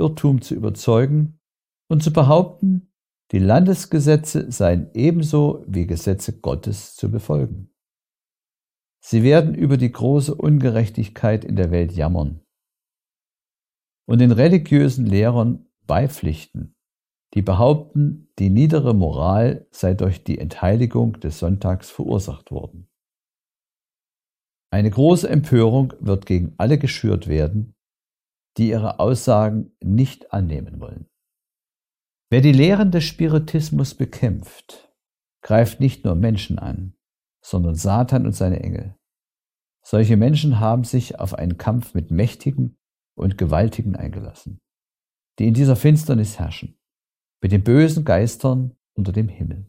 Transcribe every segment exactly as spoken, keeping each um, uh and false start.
Irrtum zu überzeugen und zu behaupten, die Landesgesetze seien ebenso wie Gesetze Gottes zu befolgen. Sie werden über die große Ungerechtigkeit in der Welt jammern und den religiösen Lehrern beipflichten, die behaupten, die niedere Moral sei durch die Entheiligung des Sonntags verursacht worden. Eine große Empörung wird gegen alle geschürt werden, die ihre Aussagen nicht annehmen wollen. Wer die Lehren des Spiritismus bekämpft, greift nicht nur Menschen an, sondern Satan und seine Engel. Solche Menschen haben sich auf einen Kampf mit Mächtigen und Gewaltigen eingelassen, die in dieser Finsternis herrschen, mit den bösen Geistern unter dem Himmel.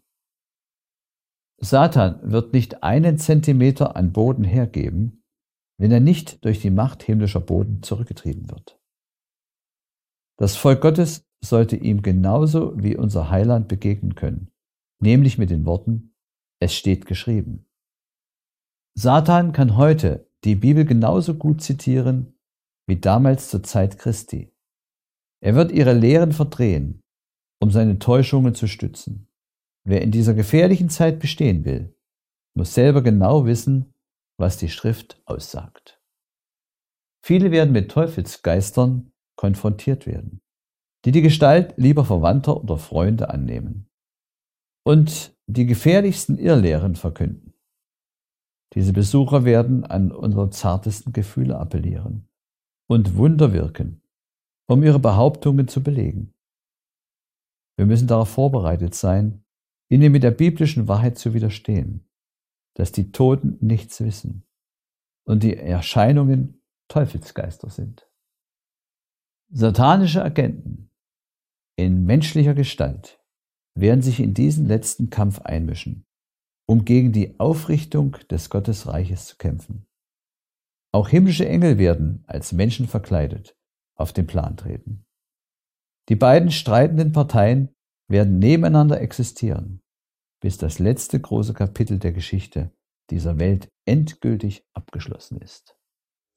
Satan wird nicht einen Zentimeter an Boden hergeben, wenn er nicht durch die Macht himmlischer Boden zurückgetrieben wird. Das Volk Gottes sollte ihm genauso wie unser Heiland begegnen können, nämlich mit den Worten: Es steht geschrieben. Satan kann heute die Bibel genauso gut zitieren wie damals zur Zeit Christi. Er wird ihre Lehren verdrehen, um seine Täuschungen zu stützen. Wer in dieser gefährlichen Zeit bestehen will, muss selber genau wissen, was die Schrift aussagt. Viele werden mit Teufelsgeistern konfrontiert werden, die die Gestalt lieber Verwandter oder Freunde annehmen und die gefährlichsten Irrlehren verkünden. Diese Besucher werden an unsere zartesten Gefühle appellieren und Wunder wirken, um ihre Behauptungen zu belegen. Wir müssen darauf vorbereitet sein, ihnen mit der biblischen Wahrheit zu widerstehen, dass die Toten nichts wissen und die Erscheinungen Teufelsgeister sind. Satanische Agenten in menschlicher Gestalt werden sich in diesen letzten Kampf einmischen, um gegen die Aufrichtung des Gottesreiches zu kämpfen. Auch himmlische Engel werden als Menschen verkleidet auf den Plan treten. Die beiden streitenden Parteien werden nebeneinander existieren, bis das letzte große Kapitel der Geschichte dieser Welt endgültig abgeschlossen ist.